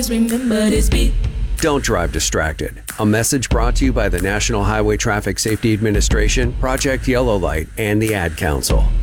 remember this beat. Don't drive distracted. A message brought to you by the National Highway Traffic Safety Administration, Project Yellow Light, and the Ad Council.